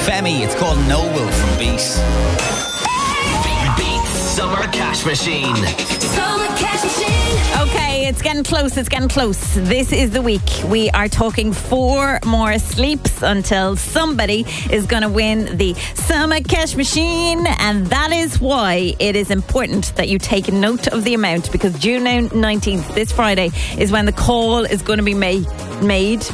Femi, it's called Noble from Beat. Beat Summer Cash Machine. Summer Cash Machine. Okay, it's getting close. This is the week. We are talking 4 more sleeps until somebody is going to win the Summer Cash Machine. And that is why it is important that you take note of the amount, because June 19th, this Friday, is when the call is going to be made. It's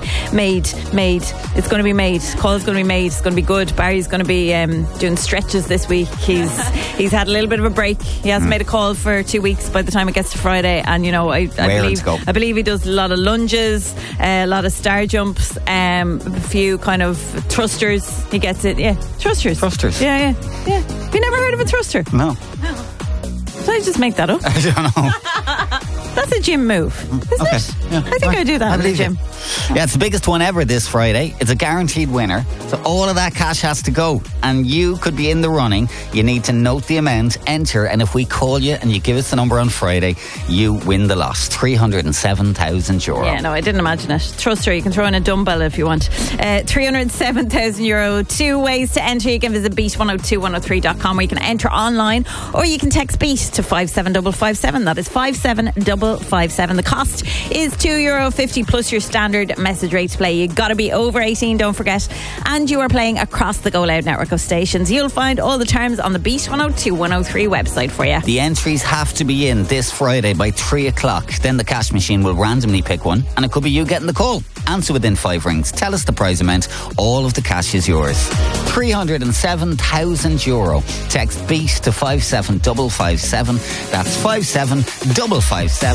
going to be made. Call is going to be made. It's going to be good. Barry's going to be doing stretches this week. He's had a little bit of a break. He hasn't made a call for 2 weeks by the time it gets to Friday. And, you know, I believe he does a lot of lunges, a lot of star jumps, a few kind of thrusters. He gets it. Yeah, thrusters. Yeah. Have you never heard of a thruster? No. Did I just make that up? I don't know. That's a gym move, isn't it? Yeah. I think I do that in the gym. Yeah, it's the biggest one ever this Friday. It's a guaranteed winner. So all of that cash has to go. And you could be in the running. You need to note the amount, enter, and if we call you and you give us the number on Friday, you win the lot. €307,000. Yeah, no, I didn't imagine it. Thruster, you can throw in a dumbbell if you want. €307,000. 2 ways to enter. You can visit beat102103.com, where you can enter online, or you can text beat to 57557. That is 57557. The cost is €2.50 plus your standard message rate to play. You got to be over 18, don't forget, and you are playing across the Go Loud network of stations. You'll find all the terms on the Beat 102 103 website for you. The entries have to be in this Friday by 3 o'clock. Then the cash machine will randomly pick one, and it could be you getting the call. Answer within 5 rings. Tell us the prize amount. All of the cash is yours. €307,000. Text BEAT to 57557. That's 57557.